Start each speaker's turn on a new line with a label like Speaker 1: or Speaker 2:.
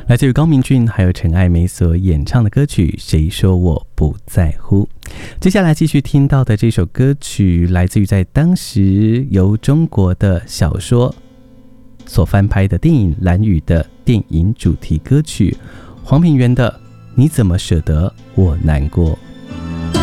Speaker 1: 来自于高明骏还有陈爱梅所演唱的歌曲《谁说我不在乎》。接下来继续听到的这首歌曲来自于在当时由中国的小说所翻拍的电影《蓝雨》的电影主题歌曲，黄品源的《你怎么舍得我难过》。